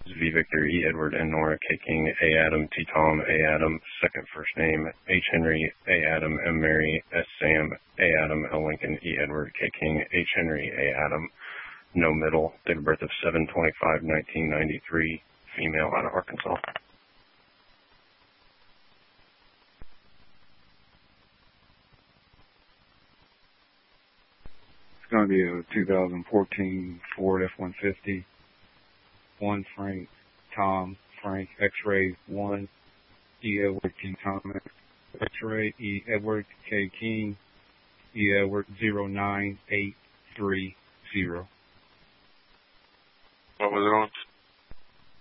V Victor, E Edward, N Nora, K King, A Adam, T Tom, A Adam, second first name, H Henry, A Adam, M Mary, S Sam, A Adam, L Lincoln, E Edward, K King, H Henry, A Adam, no middle, date of birth of 7/25/1993, female out of Arkansas. It's going to be a 2014 Ford F-150. 1 Frank, Tom, Frank, X-Ray 1, E Edward, T Thomas, X-Ray, E Edward, K King, E Edward 09830. What was it on?